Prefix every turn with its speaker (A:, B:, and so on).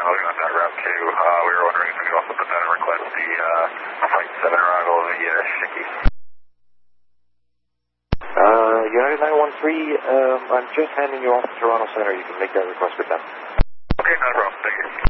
A: looking at that route too. We were wondering if we could also put that in request, the Flight 7 arrival via Shiki.
B: United 913, I'm just handing you off to Toronto Center. You can make that request with them.
A: Okay, not a problem. Thank you.